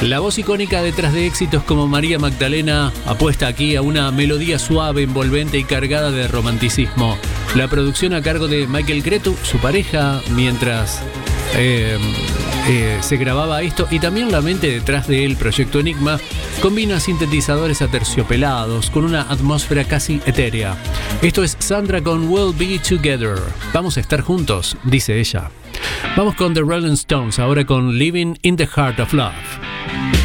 La voz icónica detrás de éxitos como María Magdalena apuesta aquí a una melodía suave, envolvente y cargada de romanticismo. La producción a cargo de Michael Cretu, su pareja, mientras se grababa esto, y también la mente detrás del proyecto Enigma combina sintetizadores aterciopelados con una atmósfera casi etérea. Esto es Sandra con We'll Be Together. Vamos a estar juntos, dice ella. Vamos con The Rolling Stones, ahora con Living in the Heart of Love.